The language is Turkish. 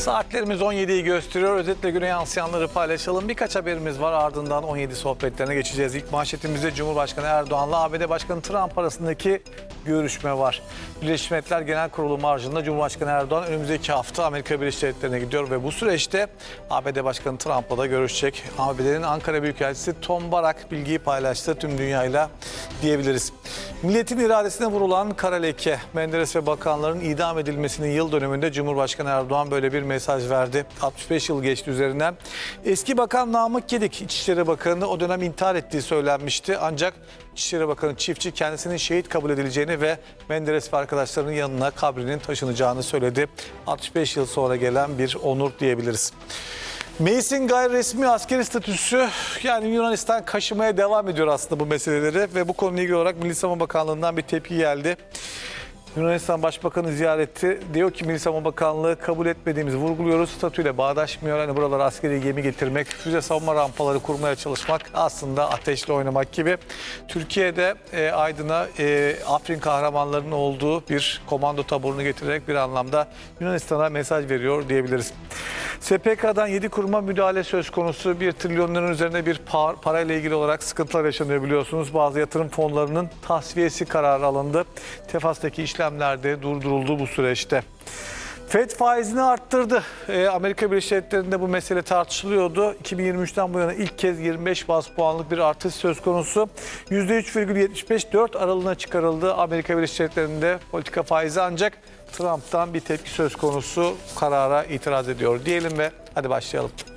Saatlerimiz 17'yi gösteriyor. Özetle güne yansıyanları paylaşalım. Birkaç haberimiz var, ardından 17 sohbetlerine geçeceğiz. İlk manşetimizde Cumhurbaşkanı Erdoğan'la ABD Başkanı Trump arasındaki görüşme var. Birleşmiş Milletler Genel Kurulu marjında Cumhurbaşkanı Erdoğan önümüzdeki hafta Amerika Birleşik Devletleri'ne gidiyor ve bu süreçte ABD Başkanı Trump'la da görüşecek. ABD'nin Ankara Büyükelçisi Tom Barak bilgiyi paylaştı tüm dünyayla diyebiliriz. Milletin iradesine vurulan kara leke, Menderes ve bakanların idam edilmesinin yıl dönümünde Cumhurbaşkanı Erdoğan böyle bir mesaj verdi. 65 yıl geçti üzerinden. Eski Bakan Namık Gedik, İçişleri Bakanı o dönem intihar ettiği söylenmişti. Ancak İçişleri Bakanı Çiftçi kendisinin şehit kabul edileceğini ve Menderes ve arkadaşlarının yanına kabrinin taşınacağını söyledi. 65 yıl sonra gelen bir onur diyebiliriz. Meis'in gayri resmi askeri statüsü, yani Yunanistan kaşımaya devam ediyor aslında bu meseleleri ve bu konuyla ilgili olarak Milli Savunma Bakanlığı'ndan bir tepki geldi. Yunanistan Başbakanı ziyareti diyor ki Milli Savunma Bakanlığı kabul etmediğimizi vurguluyoruz. Statüyle bağdaşmıyor. Hani buralara askeri gemi getirmek, füze savunma rampaları kurmaya çalışmak aslında ateşle oynamak gibi. Türkiye'de Aydın'a Afrin kahramanlarının olduğu bir komando taburunu getirerek bir anlamda Yunanistan'a mesaj veriyor diyebiliriz. SPK'dan 7 kuruma müdahale söz konusu. 1 trilyonların üzerinde bir parayla ilgili olarak sıkıntılar yaşanıyor biliyorsunuz. Bazı yatırım fonlarının tasfiyesi kararı alındı. Tefas'taki işlemler de durduruldu bu süreçte. FED faizini arttırdı. Amerika Birleşik Devletleri'nde bu mesele tartışılıyordu. 2023'ten bu yana ilk kez 25 baz puanlık bir artış söz konusu. %3,75-4 aralığına çıkarıldı Amerika Birleşik Devletleri'nde politika faizi, ancak Trump'tan bir tepki söz konusu, karara itiraz ediyor diyelim ve hadi başlayalım.